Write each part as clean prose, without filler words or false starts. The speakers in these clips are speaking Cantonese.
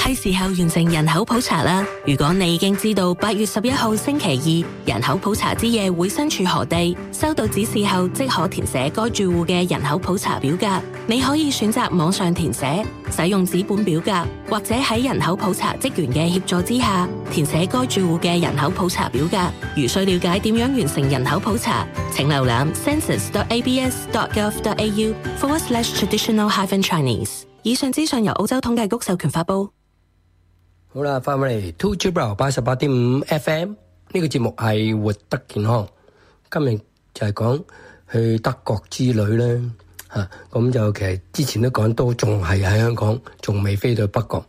係時候完成人口普查啦。如果你已經知道8月11號星期二人口普查之夜會身處何地，收到指示後即可填寫該住戶嘅人口普查表格。你可以選擇網上填寫，使用紙本表格，或者喺人口普查職員嘅協助之下填寫該住戶嘅人口普查表格。如需了解點樣完成人口普查，請瀏覽 census.abs.gov.au/traditional-chinese。以上資訊由澳洲統計局授權發佈。 好啦，翻返嚟 2G Brow 88.5 FM 呢個節目係活得健康。今日就係講去德國之旅啦，咁就其實之前都講都仲係喺香港，仲未飛到北國。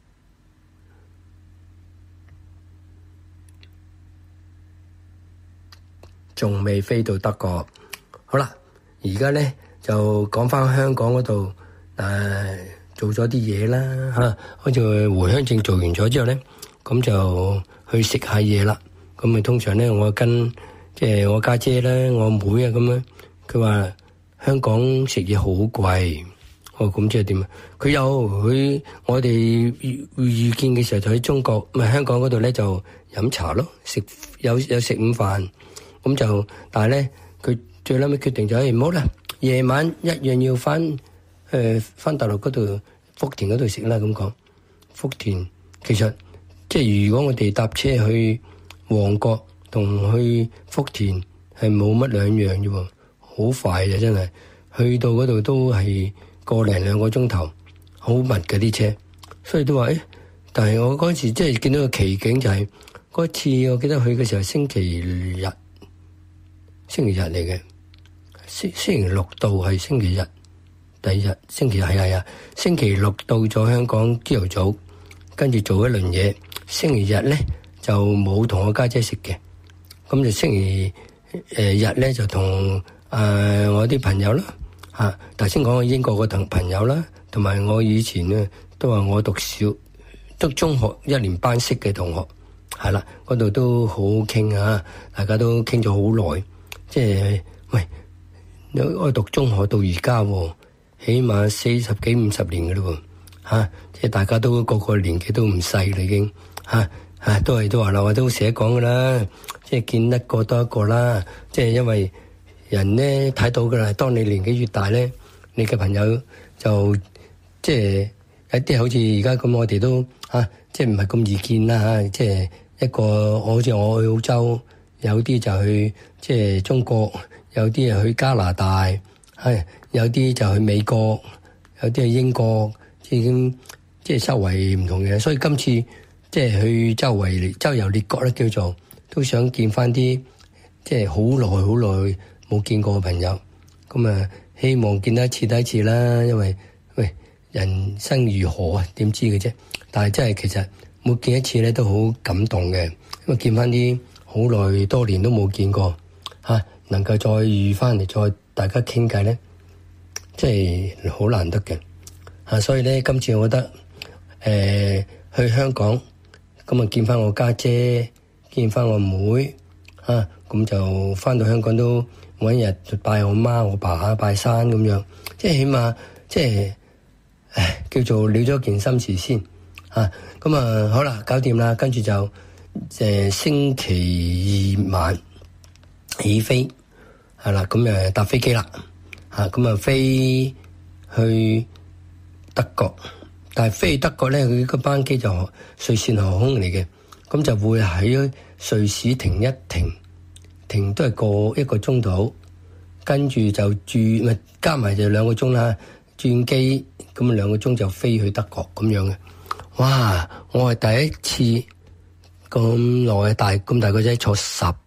仲未飛到德國。好啦，而家咧就講翻香港嗰度，做咗啲嘢啦嚇，好似回鄉證做完咗之後咧，咁就去食下嘢啦。咁啊，通常咧我跟即係我家姐咧，我妹啊咁樣，佢話香港食嘢好貴。咁即係點啊？我哋遇見嘅時候就喺中國，唔係香港嗰度咧就飲茶咯，有食午飯。咁就，但係咧，佢最撚尾決定就係唔好啦，夜晚一樣要翻大陸嗰度福田嗰度食啦。咁講，福田其實即係如果我哋搭車去旺角同去福田係冇乜兩樣啫喎，好快嘅真係，去到嗰度都係個零兩個鐘頭，好密嘅啲車，所以都話但係我嗰時即係見到個奇景就係嗰次，我記得去嘅時候星期日嚟嘅，星期六到係星期日，第二日星期係星期六到咗香港朝頭早，跟住做一輪嘢。星期日咧就冇同我家姐食嘅，咁就星期日咧就同我啲朋友啦，頭先講我英國個朋友啦，同埋我以前咧都話我讀中學1年班識嘅同學，係啦，嗰度都好好傾啊，大家都傾咗好耐。即係喂，我讀中學到而家，起碼40幾50年嘅咯喎，即係大家都個個年紀都唔細啦已經，都話啦，我都成日講噶啦，即係見一個多一個啦，即係因為人咧睇到噶啦，當你年紀越大咧，你嘅朋友就即係有啲好似而家咁，我哋都即係唔係咁易見啦，即係一個好似我去澳洲。有啲就去即係中國，有啲係去加拿大，有啲就去美國，有啲係英國，已經即係周圍唔同嘅。所以今次即係去周遊列國咧，叫做都想見翻啲即係好耐冇見過嘅朋友。咁啊，希望見得一次啦，因為人生如何啊？點知嘅啫？但係真係其實每見一次咧都好感動嘅，因為見翻啲好耐多年都冇見過能夠再遇翻嚟，再大家傾偈咧，即係好難得嘅所以咧，今次我覺得去香港咁啊，見翻我家姐，見翻我妹咁就翻到香港都每一日拜我媽我爸拜山咁樣，即係起碼即係叫做了咗件心事先咁啊，好啦，搞掂啦，跟住就星期二晚起飛係啦，咁搭飛機啦咁啊飛去德國，但係飛去德國咧，佢個班機就瑞士航空嚟嘅，咁就會喺瑞士停一停都係一個鐘頭，跟住就轉加埋就2個鐘啦，轉機咁2個鐘就飛去德國咁樣嘅。哇！我係第一次咁耐咁大個仔坐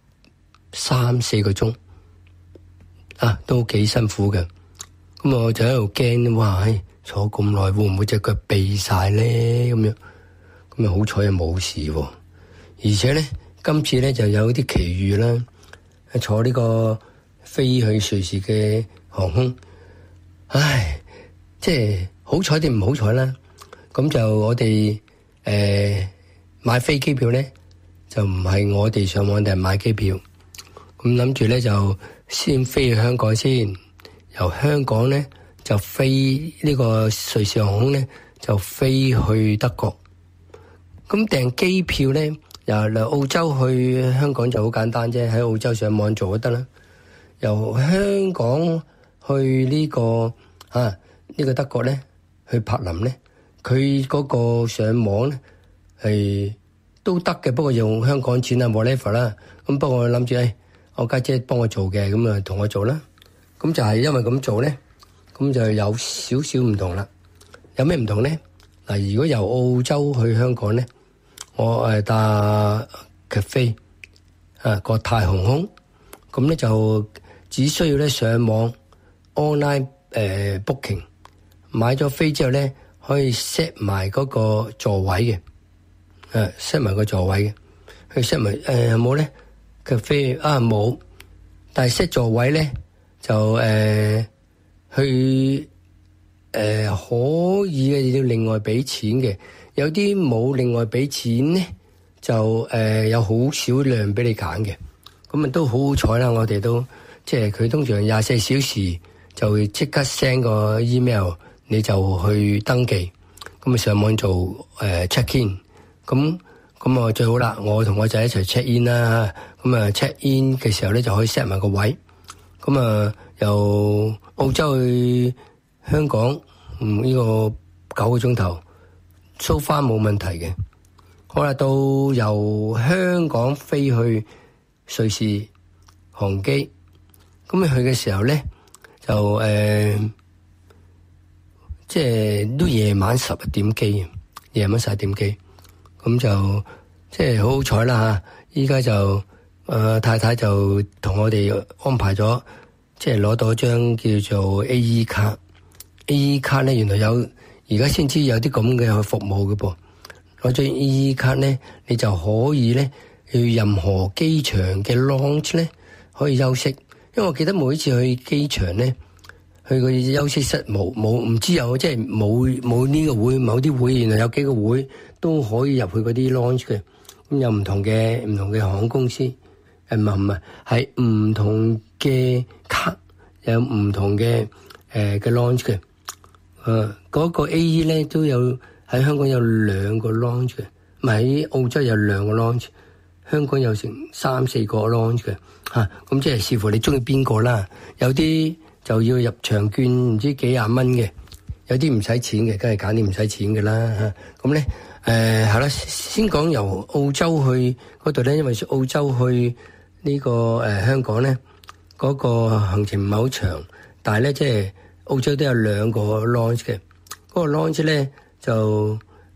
3-4個鐘都幾辛苦嘅。咁我就喺度驚，哇！坐咁耐會唔會隻腳痹晒咧？咁樣咁好彩又冇事喎。而且咧，今次咧就有啲奇遇啦，坐呢個飛去瑞士嘅航空，即係好彩定唔好彩啦。咁就我哋買飛機票咧，就唔係我哋上網定係買機票。咁諗住咧就先飛去香港先，由香港咧就飛呢個瑞士航空咧就飛去德國。 咁訂機票咧，由澳洲去香港就好簡單啫，喺澳洲上網做就得啦。由香港去呢個德國咧，去柏林咧，佢嗰個上網咧係都得嘅，不過用香港錢啊 whatever 啦。咁不過我諗住我家姐幫我做嘅，咁啊同我做啦。咁就係因為咁做咧，咁就有少少唔同啦。有咩唔同咧？嗱，如果由澳洲去香港咧，我搭 Cathay 國泰航空，咁咧就只需要咧上網 online booking， 買咗飛之後咧可以 set 埋嗰個座位嘅，set 埋個座位嘅，去 set 埋有冇咧 Cathay 冇，但係 set 座位咧就去可以嘅，要另外俾錢嘅。有啲冇另外俾錢咧，就有好少量俾你揀嘅。咁啊都好好彩啦！我哋都即係佢通常24小時就會即刻 send 個 email， 你就去登記。咁啊上網做check in。咁啊最好啦！我同我仔一齊 check in 啦。咁啊 check in 嘅時候咧就可以 set 埋個位。咁啊由澳洲去香港呢個9個鐘頭。so far 冇問題嘅。好啦，到由香港飛去瑞士航機，咁去嘅時候咧就即係都夜晚11點機，夜晚11點機，咁就即係好好彩啦嚇！依家就太太就同我哋安排咗，即係攞到一張叫做 AE 卡。AE 卡咧原來有。而家先知有啲咁嘅服務嘅噃，攞張 AE 卡咧，你就可以咧去任何機場嘅 lounge 咧可以休息。因為我記得每一次去機場咧，去個休息室冇唔知有即係冇呢個會，某啲會原來有幾個會都可以入去嗰啲 lounge 嘅。咁有唔同嘅航空公司，唔係係唔同嘅卡，有唔同嘅lounge 嘅。嗰個 AE 咧都有喺香港有2個 lounge 嘅，唔係喺澳洲有2個 lounge， 香港有成3-4個 lounge 嘅嚇。咁即係視乎你中意邊個啦。有啲就要入場券唔知幾廿蚊嘅，有啲唔使錢嘅，梗係揀啲唔使錢嘅啦嚇。咁咧係啦，先講由澳洲去嗰度咧，因為澳洲去呢個香港咧嗰個行程唔係好長，但係咧即係。澳洲都有2個 launch 嘅，嗰個 launch 咧就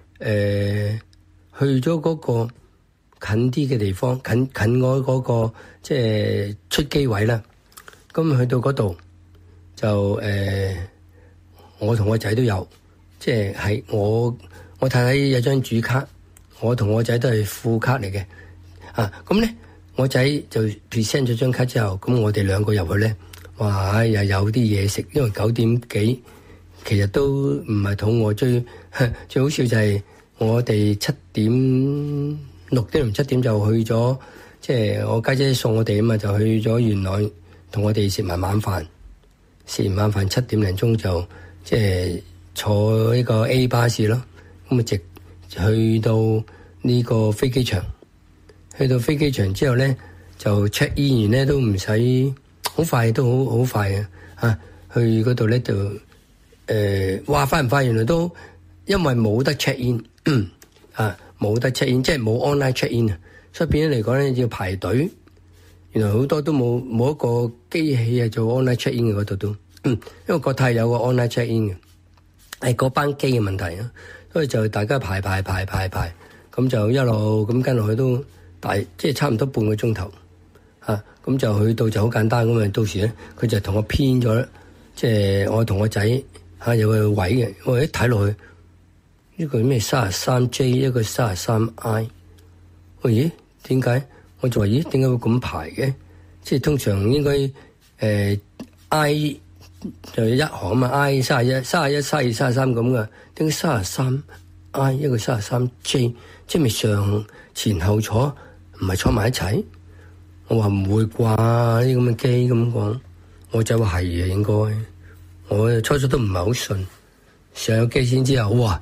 去咗嗰個近啲嘅地方，近我嗰個即係出機位啦。咁去到嗰度就我同我仔都有，即係我太太有張主卡，我同我仔都係副卡嚟嘅。咁咧我仔就 present 咗張卡之後，咁我哋2個入去咧。哇！又有啲嘢食，因為9點幾，其實都唔係肚餓。最好笑就係我哋6點同7點就去咗，即係我家姐送我哋啊嘛，就去咗元朗同我哋食埋晚飯。食完晚飯7點零鐘就即係坐呢個 A 巴士咯，咁啊直去到呢個飛機場。去到飛機場之後咧，就 check in 完咧都唔使。好快都好快嘅去嗰度咧就話快唔快？原來都因為冇得 check in 冇得 check in， 即係冇 online check in 啊，所以變咗嚟講咧要排隊。原來好多都冇一個機器係做 online check in 嘅嗰度都，因為國泰有個 online check in 嘅，係嗰班機嘅問題啊，所以就大家排，咁就一路咁跟落去都即係差唔多半個鐘頭。咁就去到就好簡單咁啊！到時咧，佢就同我編咗，即係我同我仔有個位嘅。我一睇落去，呢個咩33J，一個33I。我咦？點解？我就話咦？點解會咁排嘅？即係通常應該I 就一行啊嘛 ，I 31、32、32、33咁噶。點解33I 一個33J，即係咪上前後坐，唔係坐埋一齊？我話唔會啩，啲咁嘅機咁講，我就話係啊，應該。我初初都唔係好信，上咗機先之後，哇，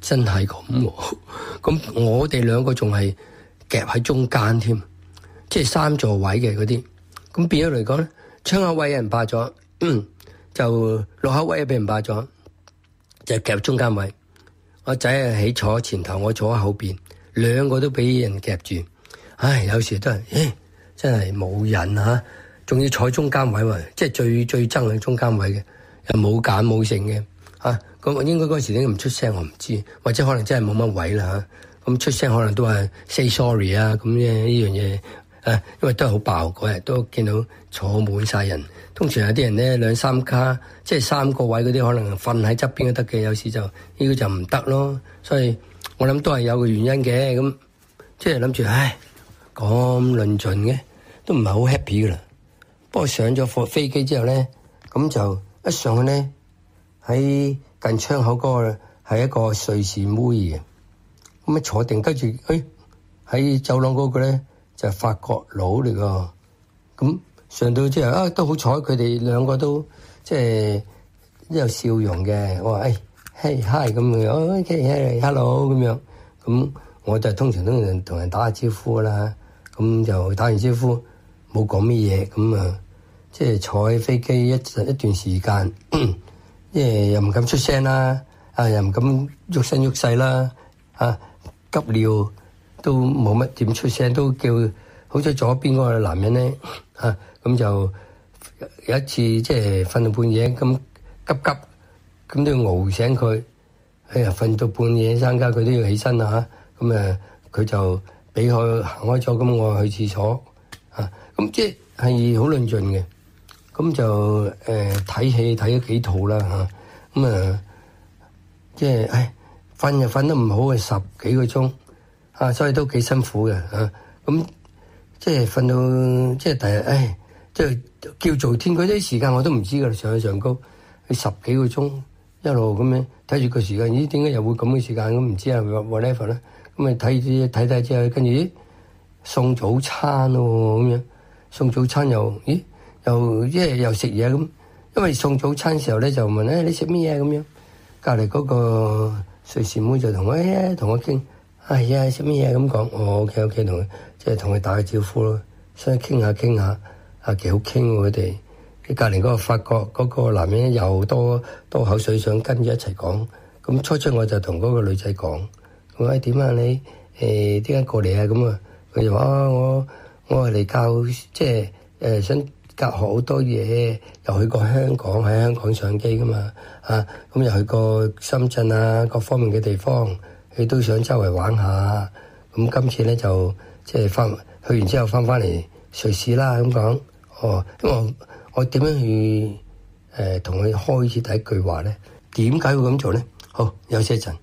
真係咁喎。咁我哋兩個仲係夾喺中間添，即係3座位嘅嗰啲。咁變咗嚟講咧，窗口位有人霸咗，就落口位又俾人霸咗，就夾中間位。我仔係坐前頭，我坐喺後邊，兩個都俾人夾住。唉，有時都係，真係冇人嚇，仲要坐中間位喎，即係最憎係中間位嘅，又冇揀冇剩嘅嚇。咁應該嗰時應該唔出聲，我唔知，或者可能真係冇乜位啦嚇。咁出聲可能都係 say sorry 啊，咁呢樣嘢。因為都係好爆嗰日，都見到坐滿晒人。通常有啲人咧2-3卡，即係3個位嗰啲，可能瞓喺側邊都得嘅。有時就呢個就唔得咯。所以我諗都係有個原因嘅。咁即係諗住，咁論盡嘅，都唔係好 happy 噶啦。不過上咗飛機之後咧，咁就一上去咧，喺近窗口嗰個係一個瑞士妹嘅。咁坐定，跟住喺走廊嗰個咧。就係法國佬嚟㗎，咁上到之後都好彩，佢哋兩個都即係有笑容嘅。我話hey hi 咁樣，OK hello 咁樣，咁我就通常都同人打下招呼啦。咁就打完招呼冇講乜嘢，咁啊即係坐喺飛機一段時間，即係又唔敢出聲啦，又唔敢喐身喐勢啦，急尿。都冇乜點出聲，都叫好彩左邊嗰個男人咧咁就有一次即係瞓到半夜咁急咁都要熬醒佢。瞓到半夜3更佢都要起身啦嚇，咁佢就俾佢行開咗，咁我去廁所咁即係好論盡嘅。咁就睇戲睇咗幾套啦嚇，咁即係瞓又瞓得唔好嘅10幾個鐘。所以都幾辛苦嘅咁即係瞓到即係第日，即係叫做天嗰啲時間我都唔知㗎啦，上去上高10幾個鐘一路咁樣睇住個時間，咦？點解又會咁嘅時間？咁唔知啊 whatever 啦。咁啊睇之後，跟住送早餐喎，咁樣送早餐又即係又食嘢咁，因為送早餐時候咧就問你食乜嘢咁樣，隔離嗰個瑞士妹就同我傾。食乜嘢咁講？OK，同佢即係同佢打個招呼咯，所以傾下，幾好傾喎佢哋。隔離嗰個法國嗰個男人又多口水想跟住一齊講。咁初我就同嗰個女仔講，我話點啊你點解過嚟啊？咁啊佢就話我係嚟教即係想教學好多嘢，又去過香港，喺香港上機噶嘛咁又去過深圳啊各方面嘅地方。佢都想周圍玩下，咁今次咧就即係去完之後翻嚟瑞士啦咁講。咁我點樣去同佢開始第一句話咧？點解會咁做咧？好，休息一陣。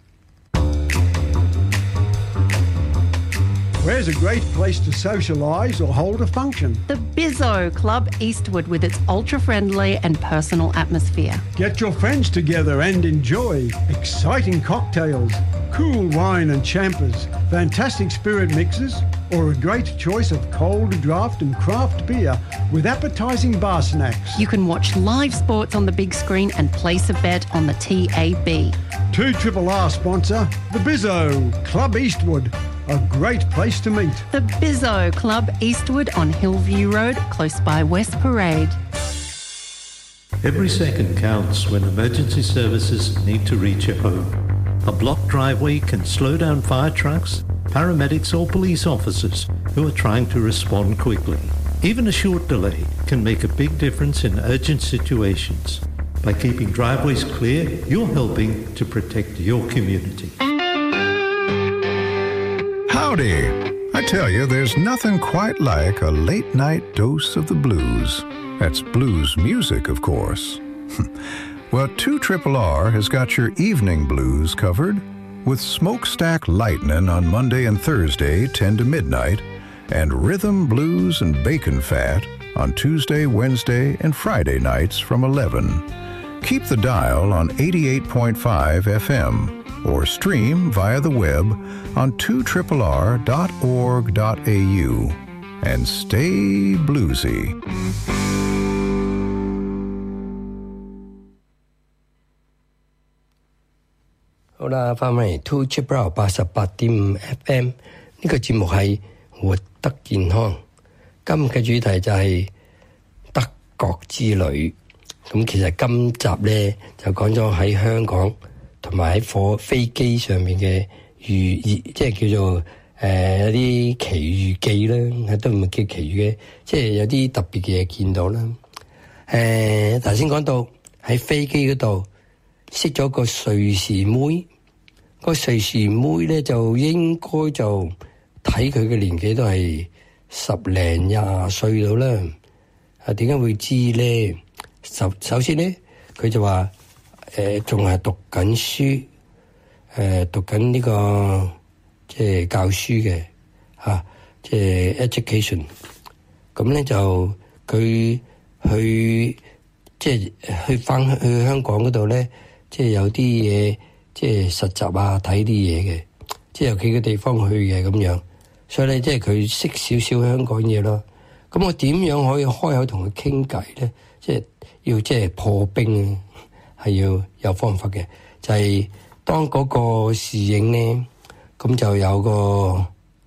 Where's a great place to socialise or hold a function? The Bizzo Club Eastwood with its ultra-friendly and personal atmosphere. Get your friends together and enjoy exciting cocktails, cool wine and champers, fantastic spirit mixes, or a great choice of cold draft and craft beer with appetising bar snacks. You can watch live sports on the big screen and place a bet on the TAB. 2RRR sponsor, the Bizzo Club Eastwood. A great place to meet. The Bizzo Club Eastwood on Hillview Road, close by West Parade. Every second counts when emergency services need to reach your home. A blocked driveway can slow down fire trucks, paramedics or police officers who are trying to respond quickly. Even a short delay can make a big difference in urgent situations. By keeping driveways clear, you're helping to protect your community. Howdy! I tell you, there's nothing quite like a late-night dose of the blues. That's blues music, of course. Well, 2RRR has got your evening blues covered with Smokestack Lightnin' on Monday and Thursday, 10 to midnight, and Rhythm, Blues, and Bacon Fat on Tuesday, Wednesday, and Friday nights from 11. Keep the dial on 88.5 FM. Or stream via the web on 2RRR.org.au and stay bluesy. 好啦，翻返嚟 Two Triple 88.5 FM 呢個節目係活得健康。今日嘅主題就係德國之旅。咁其實今集咧就講咗喺香港同埋喺飛機上面嘅即係叫做有啲奇遇記啦，都唔係叫奇遇嘅，即係有啲特別嘅嘢見到啦。頭先講到喺飛機嗰度識咗個瑞士妹。個瑞士妹咧就應該就睇佢嘅年紀都係10零20歲到啦。點解會知咧？首先咧，佢就話仲係讀緊書，讀緊呢個即係教書嘅即係 education。咁咧就佢去即係去香港嗰度咧，即係有啲嘢。即係實習啊，睇啲嘢嘅，即係有幾個地方去嘅咁樣，所以咧即係佢識少少香港嘢咯。咁我點樣可以開口同佢傾偈咧？即係要即係破冰，係要有方法嘅。就係當嗰個侍應咧，咁就有個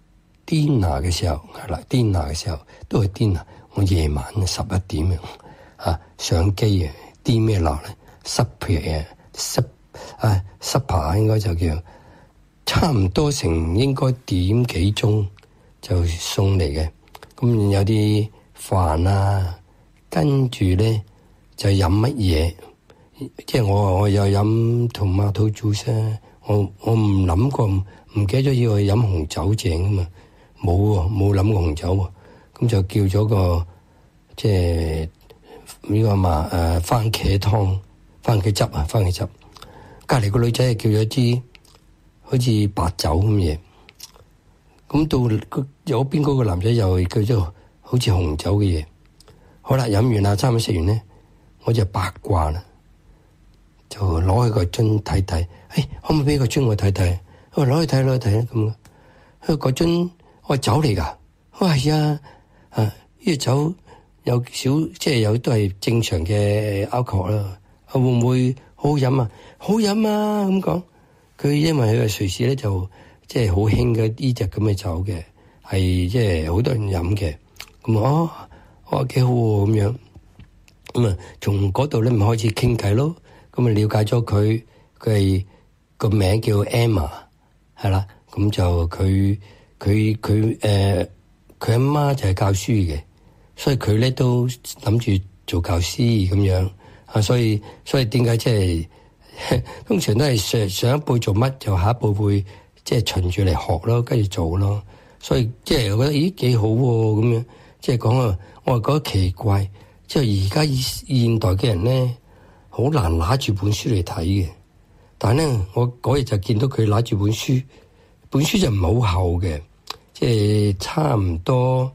dinner 嘅時候，係啦 dinner 嘅時候都係 dinner。我夜晚11點上機啊 ，D 咩樓咧 ？Supper 啊，supper 應該就叫差唔多成應該點幾鐘就送嚟嘅。咁有啲飯啊，跟住咧就飲乜嘢？即係我又飲tomato juice，我唔諗過，唔記得咗要去飲紅酒正啊嘛，冇諗過紅酒喎。咁就叫咗個即係呢個番茄湯、番茄汁啊，番茄汁。隔離個女仔係叫咗支好似白酒咁嘢，咁到右邊嗰個男仔又叫咗好似紅酒嘅嘢。好啦，飲完啦，差唔多食完咧，我就八卦啦，就攞起個樽睇睇，可唔可以俾個樽我睇睇？我話攞去睇啦咁。佢個樽我話酒嚟㗎，我話係啊，呢個酒有少即係有都係正常嘅 alcohol 啦，會唔會好好飲啊？好飲啊！咁講，佢因為佢個瑞士咧就即係好興嘅呢隻咁嘅酒嘅，係即係好多人飲嘅。咁我話幾好喎咁樣。咁啊，從嗰度咧咪開始傾偈咯。咁啊，了解咗佢係個名叫 Emma， 係啦。咁就佢阿媽就係教書嘅，所以佢咧都諗住做教師咁樣啊。所以點解即係？通常都係上一輩做乜，就下一輩會即係循住嚟學咯，跟住做咯。所以即係我覺得幾好喎咁樣。即係講啊，我係覺得奇怪，即係而家現代嘅人咧，好難拿住本書嚟睇嘅。但係咧，我嗰日就見到佢拿住本書就唔係好厚嘅，即係差唔多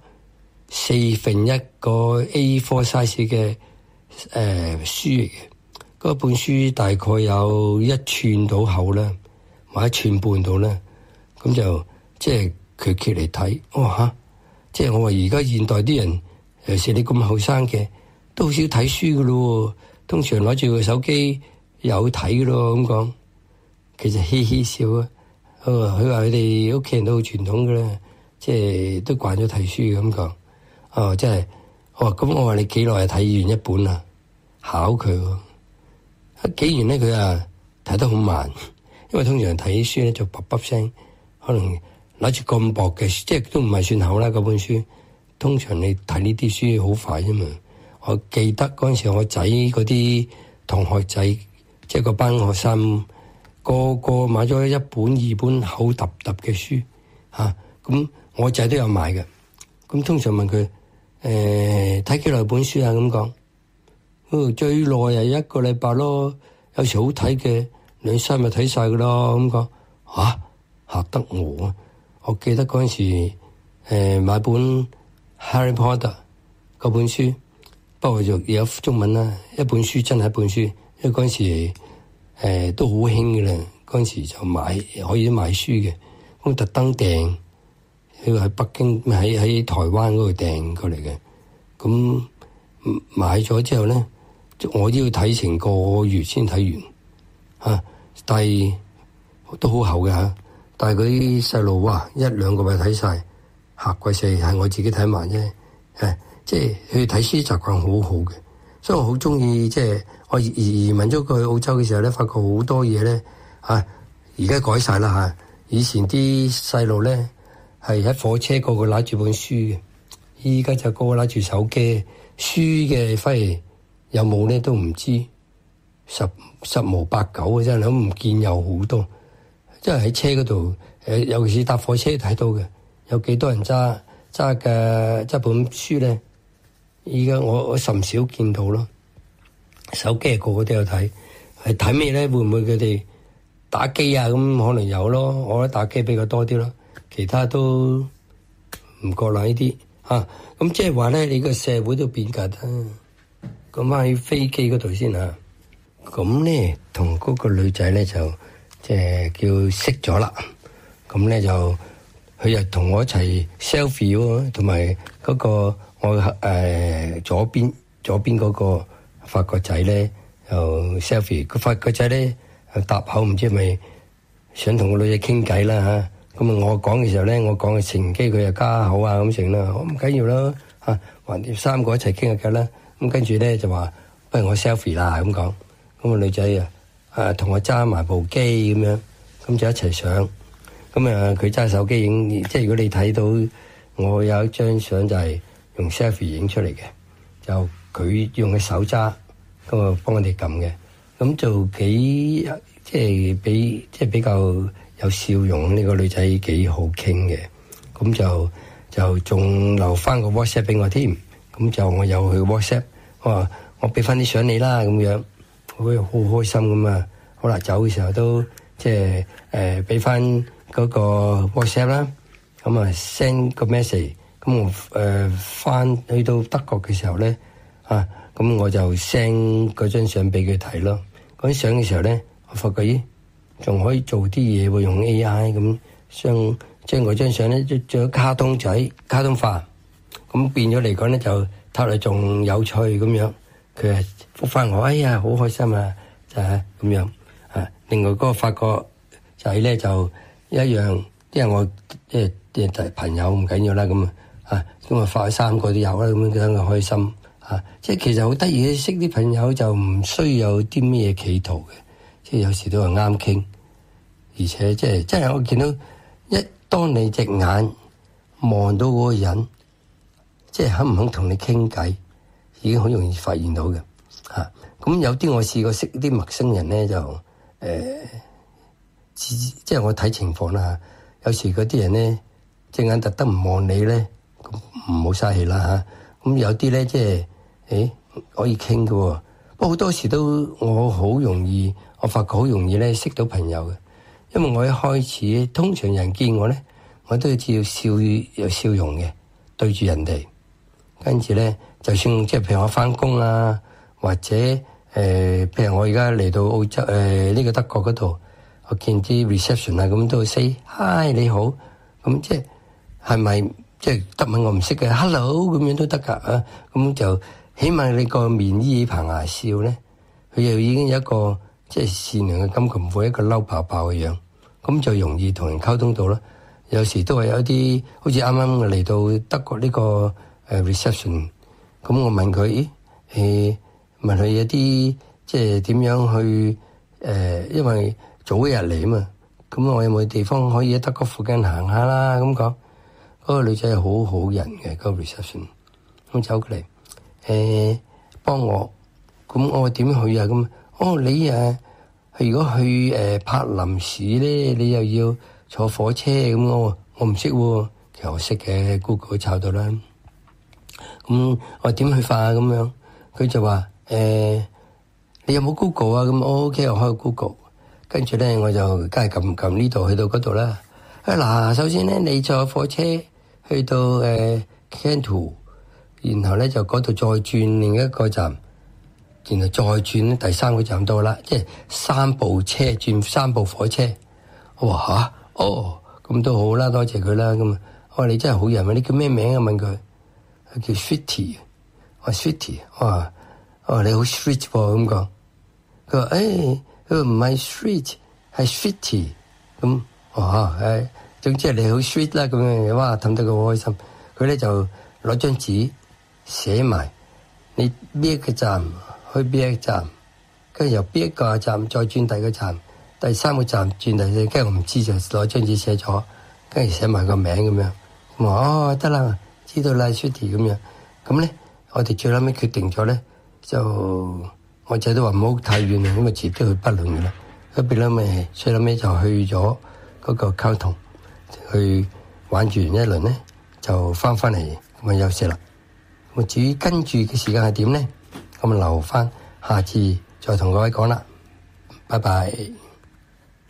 1/4個 A4 size 嘅書嚟嘅。嗰本書大概有1寸到厚啦，或者1寸半到啦，咁就即係佢揭嚟睇，即係我話而家現代啲人，尤其是你咁後生嘅，都好少睇書噶咯，通常攞住個手機有睇噶咯咁講，其實嘻嘻笑啊，佢話佢哋屋企人都好傳統噶啦，即係都慣咗睇書咁講，即係，咁我話你幾耐睇完一本啊？考佢喎。幾完咧，佢啊睇得好慢，因為通常睇書咧就卜卜聲，可能攞住咁薄嘅，即係都唔係算厚啦。嗰本書通常你睇呢啲書好快啫嘛。我記得嗰陣時我仔嗰啲同學仔，即係個班學生，個個買咗1本2本厚揼揼嘅書嚇，咁我仔都有買嘅。咁通常問佢睇幾耐本書啊？咁講。最耐係1個禮拜咯，有時好睇嘅2-3日睇晒噶咯，咁講嚇得我啊！我記得嗰陣時買本 Harry Potter 嗰本書，不過就有中文啦。一本書真係一本書，因為嗰陣時都好興嘅啦。嗰陣時就可以買書嘅，咁特登訂，佢喺北京喺台灣嗰度訂過嚟嘅。咁買咗之後咧，我都要睇成個月先睇完，但係都好厚嘅嚇。但係嗰啲細路哇一兩個咪睇晒，嚇鬼死，係我自己睇埋啫。即係佢睇書習慣好好嘅，所以我好中意。即係我移民咗過去澳洲嘅時候咧，發覺好多嘢咧嚇，而家改晒啦嚇。以前啲細路咧係喺火車個個揦住本書嘅，依家就個個揦住手機，書嘅反而有冇咧都唔知，十無八九嘅真係都唔見有好多。即係喺車嗰度尤其是搭火車睇到嘅，有幾多人揸本書咧？依家我甚少見到咯。手機個個都有睇，係睇咩咧？會唔會佢哋打機啊？咁可能有咯，我覺得打機比較多啲咯，其他都唔覺啦呢啲嚇。咁即係話咧，你個社會都變緊啦。咁翻去飛機嗰度先嚇。咁咧同嗰個女仔咧就即係叫識咗啦。咁咧就佢又同我一齊 selfie 喎，同埋嗰個我左邊嗰個法國仔咧又 selfie。個法國仔咧又搭口，唔知係咪想同個女仔傾偈啦嚇。咁我講嘅時候咧，我講嘅乘機佢又加口啊咁成啦，我唔緊要啦嚇，橫掂三個一齊傾下偈啦。咁跟住咧就話不如我 selfie 啦咁講。咁個女仔同我揸埋部機咁樣，咁就一齊上。咁佢揸手機影，即係如果你睇到我有一張相就係用 selfie 影出嚟嘅，就佢用嘅手揸，咁啊幫我哋撳嘅，咁就幾即係比較有笑容。呢個女仔幾好傾嘅，咁就仲留翻個 WhatsApp 俾我添。咁就我有去 WhatsApp， 我俾翻啲相你啦咁樣，我好開心咁啊！好啦，走嘅時候都即係俾翻嗰個 WhatsApp 啦，咁啊 send 個 message。咁我翻去到德國嘅時候咧，咁我就 send 嗰張相俾佢睇咯。嗰啲相嘅時候咧，我發覺咦，仲可以做啲嘢喎，用 AI 咁將嗰張相咧做咗卡通仔、卡通化，咁變咗嚟講咧就睇嚟仲有趣咁樣。佢係覆翻我，哎呀好開心啊，就係咁樣。另外嗰個法國仔咧就一樣，因為我即係朋友唔緊要啦，咁啊發三個都有啦，咁樣等佢開心即係其實好得意嘅，識啲朋友就唔需要有啲咩企圖嘅，即係有時都係啱傾，而且即係我見到當你隻眼望到嗰個人，即係肯唔肯同你傾偈，已經好容易發現到嘅咁有啲我試過識啲陌生人咧，就即係我睇情況啦。有時嗰啲人咧隻眼特登唔望你咧，咁唔好嘥氣啦咁有啲咧即係可以傾嘅喎，不過好多時都我發覺好容易咧識到朋友嘅，因為我一開始通常人見我咧，我都要笑有笑容嘅對住人哋，跟住咧就算即係譬如我翻工啊，或者譬如我而家嚟到澳洲呢個德國嗰度，我見啲 reception 啊咁都 say hi 你好，咁即係咪即係德文我唔識嘅 hello 咁樣都得㗎咁就起碼你個面依棚牙笑咧，佢又已經有一個即係善良嘅感覺，唔會一個嬲爆爆嘅樣，咁就容易同人溝通到啦。有時都係有啲好似啱啱嚟到德國呢個reception， 咁我問佢問佢有啲即係點樣去因為早一日嚟啊嘛，咁我有冇地方可以喺德國附近行下啦咁講。嗰個女仔係好好人嘅，嗰個 reception， 咁走過嚟幫我，咁我點去啊？咁你如果去柏林市咧，你又要坐火車咁，我唔識喎，其實我識嘅 ，Google 抄到啦。咁我點去法啊？咁樣佢就話你有冇 Google 啊？咁我 OK，我開 Google， 跟住咧我就梗係撳呢度去到嗰度啦。嗱，首先咧你坐火車去到Cantu， 然後咧就嗰度再轉另一個站，然後再轉第三個站到啦，即係3部車轉3部火車。我話咁都好啦，多謝佢啦。咁我話你真係好人啊！你叫咩名啊？問佢，佢叫 Sweetie。我話 Sweetie， 我話你好 sweet 喎咁講。佢話佢話唔係 sweet，係 Sweetie。 咁總之係你好 sweet 啦咁樣，哇氹得佢好開心。佢咧就攞張紙寫埋你邊一個站去邊一個站，跟住由邊一個站再轉第二個站，第3個站轉第4，跟住我唔知就攞張紙寫咗，跟住寫埋個名咁樣。我話得啦，知道啦 Sweetie 咁樣。咁咧我哋最後尾決定咗咧，就我仔都話唔好太遠啦，因為遲啲去北倫嘅啦。咁變咗咪最後尾就去咗嗰個溝通去玩住完一輪咧，就翻嚟咁啊休息啦。咁至於跟住嘅時間係點咧？咁啊留翻下次再同各位講啦。拜拜。